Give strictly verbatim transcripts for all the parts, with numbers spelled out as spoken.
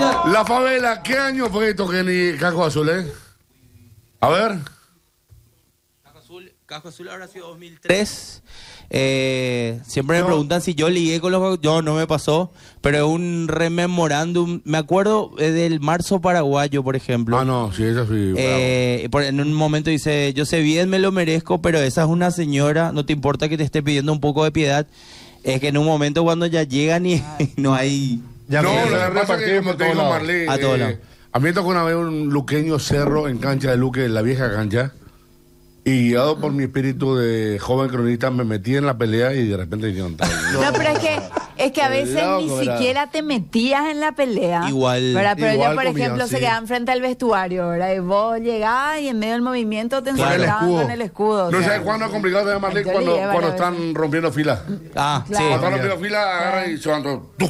gracias. La favela, ¿qué año fue esto que ni Casco Azul, eh? A ver. Casco Azul, Casco Azul habrá sido dos mil tres. Eh, siempre me no. preguntan si yo ligué con los... Yo no me pasó, pero es un rememorándum. Me acuerdo del marzo paraguayo, por ejemplo. Ah, no, sí, eso sí. Eh, por, en un momento dice, yo sé bien, me lo merezco, pero esa es una señora, no te importa que te esté pidiendo un poco de piedad. Es que en un momento cuando ya llegan y no hay... Ya no, lo que pasa es que como te dijo Marley, a todos eh, lados. A mí me tocó una vez un luqueño cerro en cancha de Luque, en la vieja cancha. Y guiado por mi espíritu de joven cronista me metí en la pelea y de repente dijeron... No, no, pero es que, es que a veces loco, ni ¿verdad? Siquiera te metías en la pelea. Igual. ¿verdad? Pero igual ellos, por comían, ejemplo, sí. se quedaban frente al vestuario, ¿verdad? Y vos llegabas y en medio del movimiento te Claro. ensartaban con el escudo. No o sea, sabes cuándo es complicado de Marley cuando, lleva, cuando la están rompiendo fila. Ah, Claro. sí. Cuando están rompiendo fila, agarran y se van todos... ¡Tum!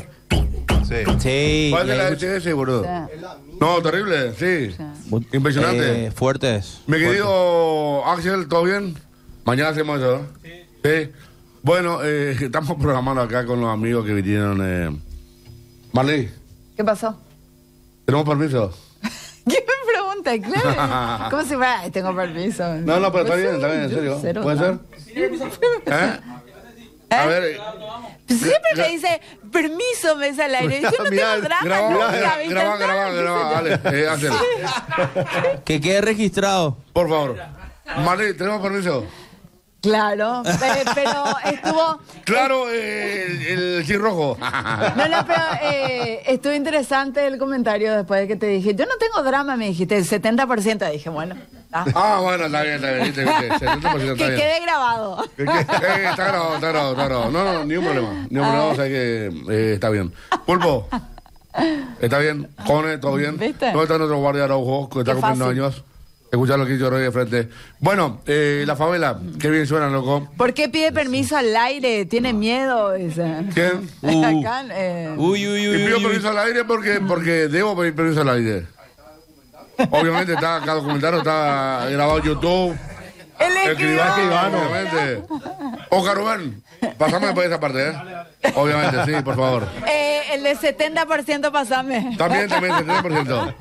Sí. ¿Cuál de y la hay H S, boludo? Sí. No, terrible, sí. Sí. Impresionante. Eh, fuertes. Mi fuertes. querido Axel, ¿todo bien? Mañana hacemos eso, ¿no? Sí. Sí. Bueno, eh, estamos programando acá con los amigos que vinieron. Eh... Marley, ¿Qué pasó? ¿tenemos permiso? ¿Qué me pregunta? Claro. ¿Cómo se va? Ay, tengo permiso. No, no, pero está Pues bien, sí, está bien, en yo serio. cero, ¿Puede no. ser? ¿Eh? A ver, eh, Siempre me dice, permiso, me sale al aire. Yo no Mirá, tengo drama graba, nunca, graba, ¿viste? graba, Nada, graba, qué sé graba, yo. dale, eh, Axel, Que quede registrado. por favor. Marley, ¿tenemos permiso? Claro, pero, pero estuvo... Claro, eh, el, el chis rojo. No, no, pero eh, estuvo interesante el comentario después de que te dije, yo no tengo drama, me dijiste, el setenta por ciento. Dije, bueno, está. Ah, bueno, está bien, está bien, viste, viste, setenta por ciento está Que bien. quede grabado. Eh, está grabado, está grabado, está grabado. No, no, ni un problema. Ni un problema, o sea que eh, está bien. Pulpo, ¿está bien? Cone, ¿todo bien? ¿Viste? ¿Dónde está nuestro guardia Araujo, que está Qué cumpliendo fácil. años? Escuchar lo que hizo Roy de frente. Bueno, eh, la favela, qué bien suena, loco. ¿Por qué pide permiso al aire? ¿Tiene miedo? Ese? ¿Quién? Uh. Acá, eh, Uy, uy, Y uy. pido uy, permiso al aire porque, porque debo pedir permiso al aire. Obviamente está acá documentado, está grabado en YouTube. El escribano. escribano, obviamente. Oca Rubén, pasame después de esa parte, ¿eh? Obviamente, sí, por favor. Eh, el de setenta por ciento pasame. También, también, setenta por ciento.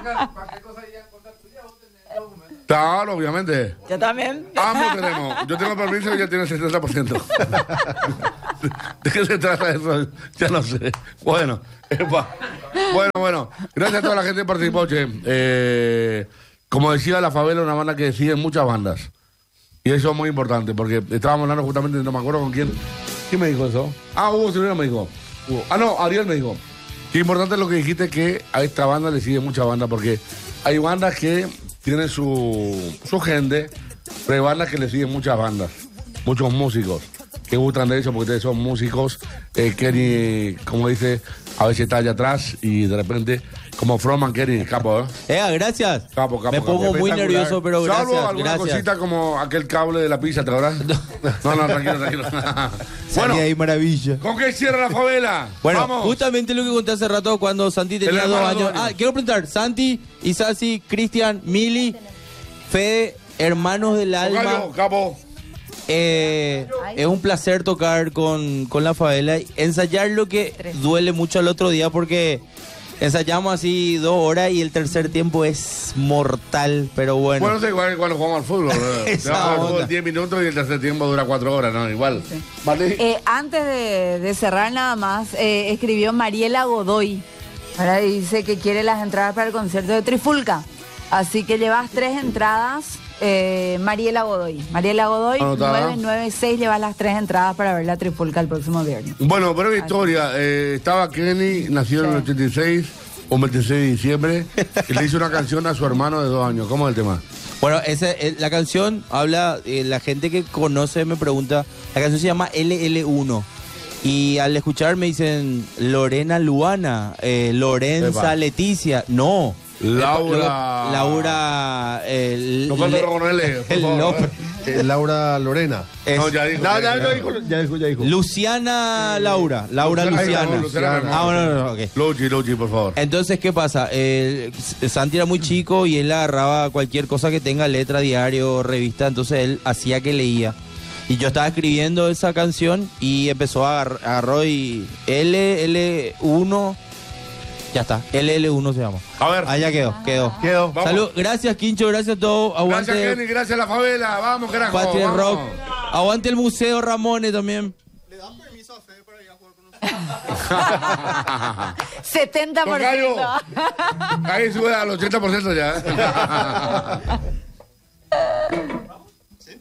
Claro, obviamente. Yo también. Ambos tenemos. Yo tengo permiso y ella tiene setenta por ciento. ¿De qué se trata eso? Ya no sé. Bueno, epa. Bueno, bueno. Gracias a toda la gente que participó, che. Eh, como decía La Favela, una banda que sigue muchas bandas. Y eso es muy importante, porque estábamos hablando justamente, no me acuerdo con quién. ¿Quién me dijo eso? Ah, Hugo Silvera me dijo. Hugo. Ah, no, Ariel me dijo. Qué importante es lo que dijiste, que a esta banda le sigue mucha banda, porque hay bandas que tienen su, su gente, pero hay bandas que le siguen muchas bandas, muchos músicos que gustan de eso, porque ustedes son músicos. Eh, Kenny, como dice, a veces está allá atrás y de repente, como Froman, Kenny, capo, ¿eh? Eh, gracias. Capo, capo, Me capo. pongo muy Espectacular. nervioso, pero Salvo gracias. alguna gracias. cosita como aquel cable de la pizza, ¿te acuerdas? No, no, tranquilo, tranquilo. Salí ahí maravilla. ¿Con qué cierra La Favela? Bueno, Vamos. justamente lo que conté hace rato cuando Santi tenía El dos hermano años. dos años. Ah, quiero preguntar, Santi, Isasi, Cristian, Mili, Fede, hermanos del alma. Gallo, capo. Eh, es un placer tocar con, con La Favela. Ensayar lo que duele mucho al otro día porque ensayamos así dos horas y el tercer tiempo es mortal, pero bueno. Bueno, no sé, igual cuando jugamos al fútbol. ¿no? Esa Te vas a jugar onda. fútbol diez minutos y el tercer tiempo dura cuatro horas, ¿no? Igual. ¿Vale? Eh, antes de, de cerrar nada más, eh, escribió Mariela Godoy. Ahora dice que quiere las entradas para el concierto de Trifulca. Así que llevas tres entradas, eh, Mariela Godoy. Mariela Godoy, Anotada. nueve nueve seis, llevas las tres entradas para ver la Trifulca el próximo viernes. Bueno, breve historia. Eh, estaba Kenny, nació en el ochenta y seis, un veintiséis de diciembre, y le hizo una canción a su hermano de dos años. ¿Cómo es el tema? Bueno, ese, eh, la canción habla, eh, la gente que conoce me pregunta, la canción se llama L L uno. Y al escuchar me dicen Lorena Luana, eh, Lorenza Epa. Leticia. No. Laura. Laura. Eh, No falta Le- con L, por el favor. López. Eh, Laura Lorena. Es No, ya dijo. No, ya ya, dijo. ya dijo, ya dijo, ya dijo. Luciana Laura. Laura Luciana, Luciana. Luciana, Luciana. Ah, bueno, no, no, ok. Luchi, Luchi, por favor. Entonces, ¿qué pasa? Eh, Santi era muy chico y él agarraba cualquier cosa que tenga letra, diario, revista, entonces él hacía que leía. Y yo estaba escribiendo esa canción y empezó a agarrar, agarró y L L uno Ya está, L L uno se llama. A ver. Allá quedó, quedó. Quedó. Vamos. Salud, gracias Quincho, gracias a todos. Aguante Gracias, Kenny, gracias a la favela. Vamos, carajo. Patria vamos. Rock. Aguante el Museo Ramones también. ¿Le dan permiso a Fede para ir a jugar con nosotros? setenta por ciento. Tocayo, ahí sube al ochenta por ciento ya.